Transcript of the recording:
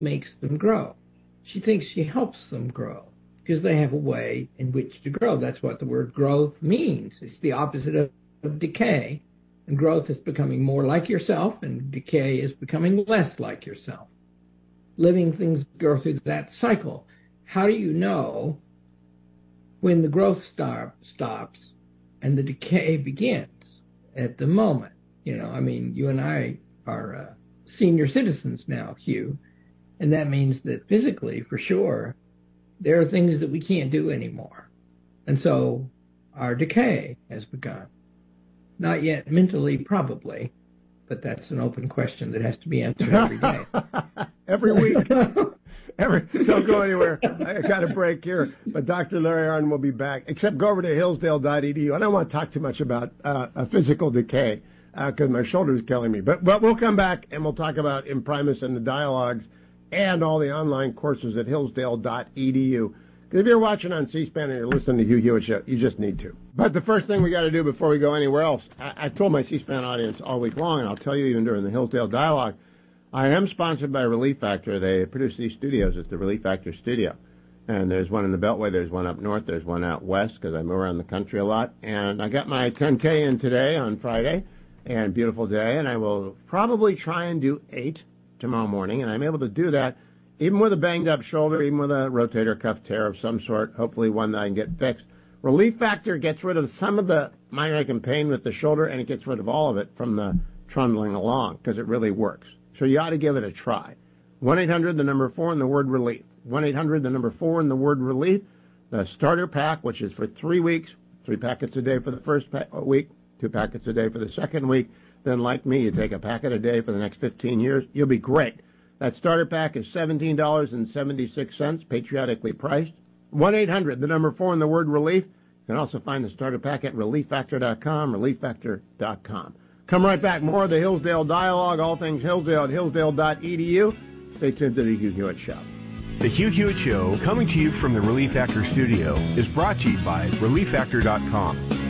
makes them grow. She thinks she helps them grow because they have a way in which to grow. That's what the word growth means. It's the opposite of decay. And growth is becoming more like yourself, and decay is becoming less like yourself. Living things go through that cycle. How do you know when the growth stops and the decay begins? At the moment, you and I are senior citizens now, Hugh, and that means that physically, for sure, there are things that we can't do anymore. And so our decay has begun. Not yet mentally, probably, but that's an open question that has to be answered every day. Every week. Don't go anywhere. I got a break here, but Dr. Larry Arnn will be back. Except go over to hillsdale.edu. I don't want to talk too much about physical decay because my shoulder is killing me. But we'll come back and we'll talk about Imprimis and the dialogues and all the online courses at hillsdale.edu. Because if you're watching on C-SPAN and you're listening to Hugh Hewitt Show, you just need to. But the first thing we got to do before we go anywhere else, I've told my C-SPAN audience all week long, and I'll tell you even during the Hillsdale Dialogue, I am sponsored by Relief Factor. They produce these studios at the Relief Factor studio. And there's one in the Beltway, there's one up north, there's one out west, because I move around the country a lot. And I got my 10K in today on Friday, and beautiful day, and I will probably try and do 8 tomorrow morning, and I'm able to do that even with a banged-up shoulder, even with a rotator cuff tear of some sort, hopefully one that I can get fixed. Relief Factor gets rid of some of the minor ache and pain with the shoulder, and it gets rid of all of it from the trundling along, because it really works. So you ought to give it a try. 1-800, the number 4, and the word relief. 1-800, the number 4, and the word relief. The starter pack, which is for 3 weeks, 3 packets a day for the first week, 2 packets a day for the second week. Then, like me, you take a packet a day for the next 15 years. You'll be great. That starter pack is $17.76, patriotically priced. 1-800, the number 4, and the word relief. You can also find the starter pack at relieffactor.com, relieffactor.com. Come right back. More of the Hillsdale Dialogue, all things Hillsdale at hillsdale.edu. Stay tuned to the Hugh Hewitt Show. The Hugh Hewitt Show, coming to you from the Relief Factor studio, is brought to you by relieffactor.com.